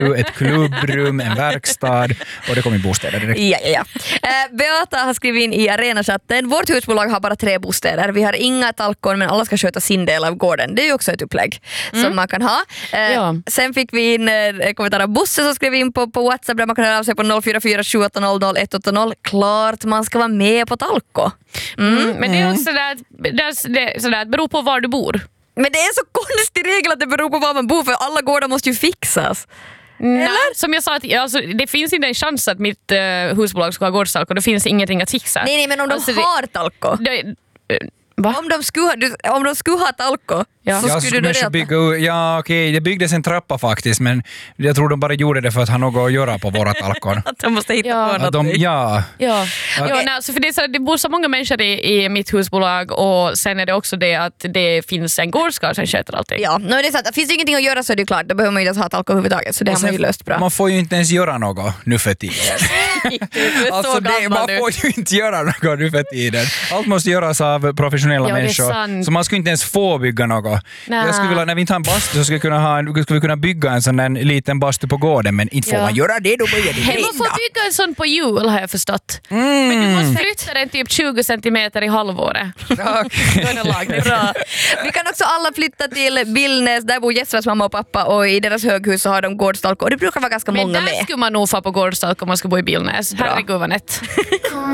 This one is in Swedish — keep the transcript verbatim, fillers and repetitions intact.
ett klubbrum, en verkstad och det kommer bostäder direkt. Ja, ja, ja. Eh, Beata har skrivit in i arenachatten. Vårt husbolag har bara tre bostäder. Vi har inga talkon men alla ska sköta sin del av gården. Det är ju också ett upplägg mm. som man kan ha. Eh, ja. Sen fick vi in eh, kommentarer av Bosse som skrev in på, på WhatsApp där man kan höra av sig på noll fyra fyra sju åtta noll noll ett åtta noll. Klart man ska vara med på talko. Mm. Mm, men det är också sådär, det, sådär, det beror på var du bor. Men det är så konstig regel att det beror på var man bor för alla gårdar måste ju fixas. Nej, som jag sa, att, alltså, det finns inte en chans att mitt uh, husbolag ska ha gårdstalko. Det finns ingenting att fixa. Nej, nej men om de alltså, har talko. Det, uh, Va? Om de skulle, du, om de skulle ha talko ja. så ja, skulle du det bygga, Ja okej, okay. Det byggdes en trappa faktiskt men jag tror de bara gjorde det för att ha något att göra på våra talkon. Att de måste hitta ja. på något. De, ja. Ja. Okay. Ja, nej, alltså för det, är så, det bor så många människor i, i mitt husbolag och sen är det också det att det finns en gårdskarl som sköter allting. Ja, no, det är sant. Finns det ingenting att göra så är det klart. Då behöver man ju inte ha talko överhuvudtaget så det och har man ju löst bra. Man får ju inte ens göra något nu för tiden. alltså det, man nu. får ju inte göra något nu för tiden. Allt måste göras av professionella ja, människor. Så man skulle inte ens få bygga något. Nä. Jag skulle vilja, när vi inte har en bastu så skulle vi kunna, ha en, skulle vi kunna bygga en sån en liten bastu på gården men inte får ja. man göra det, då börjar det hey, man får bygga en sån på jul har jag förstått. Mm. Men du måste flytta den typ tjugo centimeter i halvåret. Okay. Bra. Vi kan också alla flytta till Billnäs, där bor Jessras mamma och pappa och i deras höghus så har de gårdstalko och det brukar vara ganska men många med. Men där skulle man nog få på gårdstalko om man ska bo i Billnäs. Herregud vad nätt.